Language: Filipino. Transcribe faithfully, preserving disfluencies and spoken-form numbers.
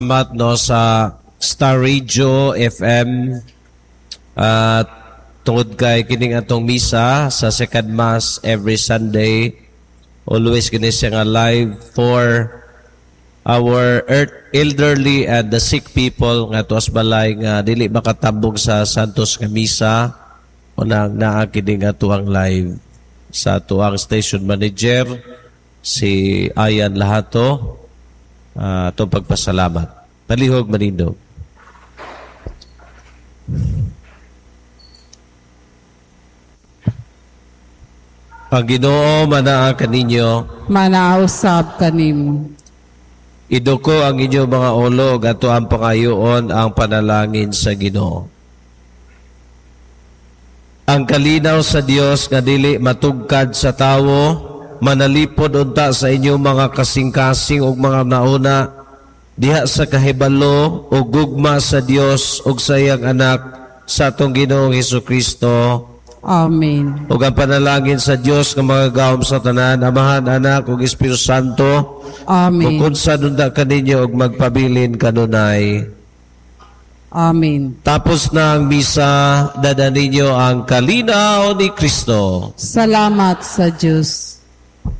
Salamat no sa Star Radio F M at uh, tungod kay kining atong misa sa second mass every Sunday, always kini siya nga live for our earth, elderly and the sick people nga tuas balay nga dili makatambong sa Santos nga misa o nang naa kining atuang live sa atuang station manager si Ayan Lahato. Uh, itong pagpasalamat. Palihog manindog. Ang Ginoo manaa kaninyo, manausab kanimo. Iduko ang inyong mga ulo, ato ang pangayoon ang panalangin sa Ginoo. Ang kalinaw sa Dios nga dili matugkad sa tawo, manalipod unta sa inyong mga kasing-kasing ug mga nauna diha sa kahibalo o gugma sa Dios ug sa iyang anak sa atong Ginoong Hesukristo. Amen. Ug ang panalangin sa Dios nga magagahom sa tanan, Amahan, Anak ug Espiritu Santo. Amen. Kung sa nunda kaninyo ug magpabilin kanunay. Amen. Tapos na ang misa, dada ninyo ang kalinaw ni Kristo. Salamat sa Diyos.